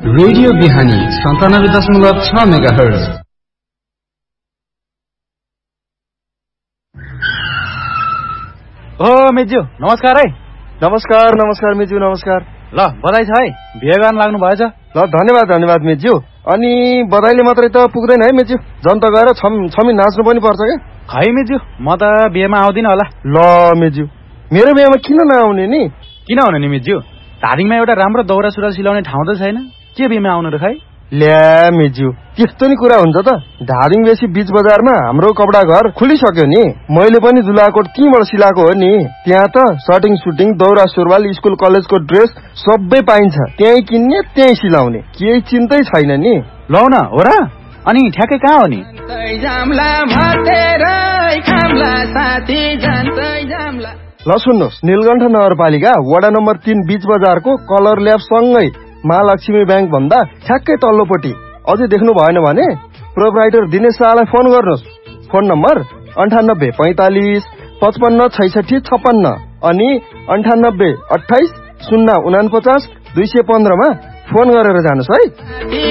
Radio बिहानी 97.6 megahertz. ओ मेज्यू नमस्कार है। नमस्कार मेज्यू नमस्कार। ल बधाई छ है, बिहे गर्न लाग्नु भएछ। ल धन्यवाद मेज्यू। अनि बधाईले मात्रै त पुग्दैन है मेज्यू, जनता गएर छमी नाच्नु पनि पर्छ क्या। खै मेज्यू, म त बिहेमा आउँदिन होला। ल मेज्यू, मेरो बिहेमा किन नआउने नि? किन हुने नि मेज्यू, धादिङमा एउटा राम्रो दौरा सुरुवाल सिलाउने ठाउँ त छैन, के बिहेमा आउनु र खै? ल्या मेज्यू, त्यस्तो नि कुरा हुन्छ त। धादिङ बेसी बीच बजारमा हाम्रो कपडा घर खुलिसक्यो नि, मैले पनि दुलाकोट त्यहीँबाट सिलाएको हो नि। त्यहाँ त सर्टिङ सुटिङ दौरा सुरुवाल स्कुल कलेजको ड्रेस सबै पाइन्छ, त्यहीँ किन्ने त्यहीँ सिलाउने, केही चिन्तै छैन नि। लौ न हो र, अनि ठ्याक्कै कहाँ हो नि? ल सुन्नुहोस्, नीलकण्ठ नगरपालिका वडा नम्बर 3 बीच बजारको कलर ल्याब सँगै महालक्ष्मी ब्याङ्क भन्दा ठ्याक्कै तल्लोपट्टि। अझै देख्नु भएन भने प्रोपराइटर दिनेश शाहलाई फोन गर्नुहोस्। फोन नम्बर 98 45 55 66 56 अनि 98 28 049 215 मा फोन गरेर जानुहोस् है।